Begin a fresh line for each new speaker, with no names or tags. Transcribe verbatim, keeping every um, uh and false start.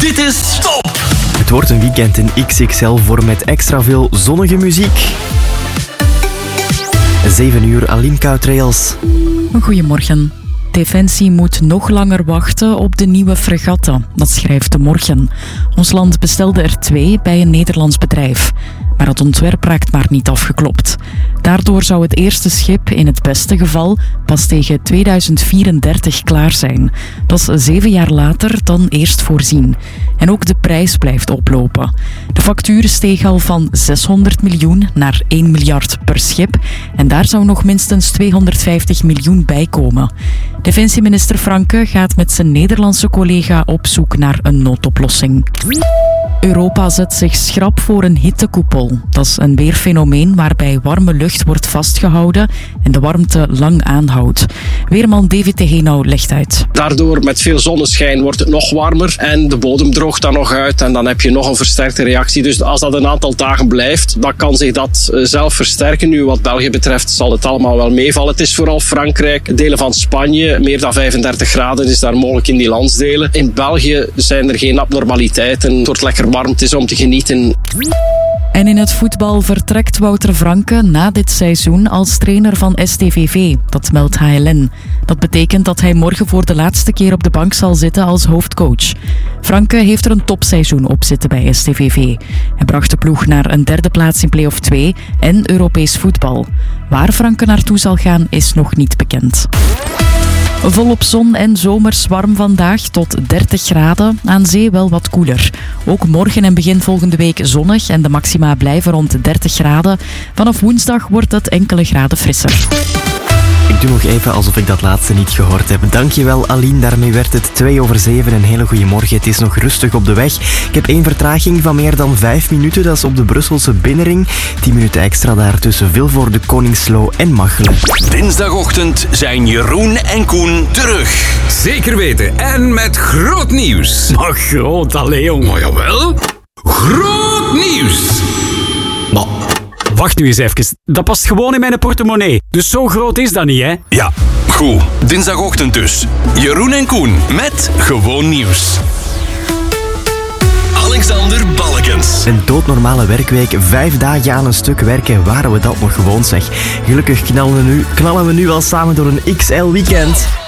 Dit is Top!
Het wordt een weekend in X X L-vorm met extra veel zonnige muziek. zeven uur Aline Koutrails.
Goedemorgen. Defensie moet nog langer wachten op de nieuwe fregatten. Dat schrijft De Morgen. Ons land bestelde er twee bij een Nederlands bedrijf. Maar het ontwerp raakt maar niet afgeklopt. Daardoor zou het eerste schip in het beste geval pas tegen tweeduizend vierendertig klaar zijn. Dat is zeven jaar later dan eerst voorzien. En ook de prijs blijft oplopen. De factuur steeg al van zeshonderd miljoen naar één miljard per schip. En daar zou nog minstens tweehonderdvijftig miljoen bij komen. Defensieminister Franke gaat met zijn Nederlandse collega op zoek naar een noodoplossing. Europa zet zich schrap voor een hittekoepel. Dat is een weerfenomeen waarbij warme lucht wordt vastgehouden en de warmte lang aanhoudt. Weerman David de Henau legt uit.
Daardoor met veel zonneschijn wordt het nog warmer en de bodem droogt dan nog uit en dan heb je nog een versterkte reactie. Dus als dat een aantal dagen blijft, dan kan zich dat zelf versterken. Nu wat België betreft zal het allemaal wel meevallen. Het is vooral Frankrijk, delen van Spanje, meer dan vijfendertig graden is daar mogelijk in die landsdelen. In België zijn er geen abnormaliteiten. Het wordt lekker warm, het is om te genieten.
En in het voetbal vertrekt Wouter Franke na dit seizoen als trainer van S T V V. Dat meldt H L N. Dat betekent dat hij morgen voor de laatste keer op de bank zal zitten als hoofdcoach. Franke heeft er een topseizoen op zitten bij S T V V. Hij bracht de ploeg naar een derde plaats in play-off twee en Europees voetbal. Waar Franke naartoe zal gaan is nog niet bekend. Volop zon en zomers warm vandaag tot dertig graden. Aan zee wel wat koeler. Ook morgen en begin volgende week zonnig en de maxima blijven rond dertig graden. Vanaf woensdag wordt het enkele graden frisser.
Ik doe nog even alsof ik dat laatste niet gehoord heb. Dankjewel Aline, daarmee werd het twee over zeven. Een hele goede morgen. Het is nog rustig op de weg. Ik heb één vertraging van meer dan vijf minuten. Dat is op de Brusselse binnenring. tien minuten extra daar tussen Vilvoorde, Koningslo en Machelen.
Dinsdagochtend zijn Jeroen en Koen terug.
Zeker weten. En met groot nieuws.
Maar groot, allee jong.
Maar jawel. Groot nieuws.
Maar... Wacht nu eens even. Dat past gewoon in mijn portemonnee. Dus zo groot is dat niet, hè?
Ja, goed. Dinsdagochtend dus. Jeroen en Koen met Gewoon Nieuws. Alexander Balkens.
Een doodnormale werkweek, vijf dagen aan een stuk werken, waren we dat nog gewoon zeg. Gelukkig knallen we nu, knallen we nu al samen door een X L weekend.